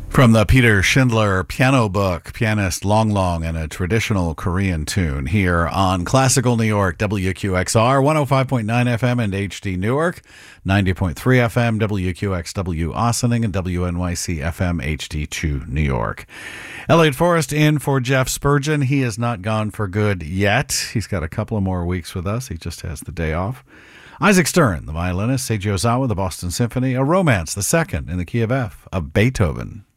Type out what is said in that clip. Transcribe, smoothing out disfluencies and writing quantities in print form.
From the Peter Schindler piano book, pianist Long Long, and a traditional Korean tune here on Classical New York, WQXR, 105.9 FM and HD Newark, 90.3 FM, WQXW Ossining, and WNYC FM HD2 New York. Elliot Forrest in for Jeff Spurgeon. He is not gone for good yet. He's got a couple of more weeks with us. He just has the day off. Isaac Stern, the violinist, Seiji Ozawa, the Boston Symphony, A Romance, the second in the key of F, of Beethoven.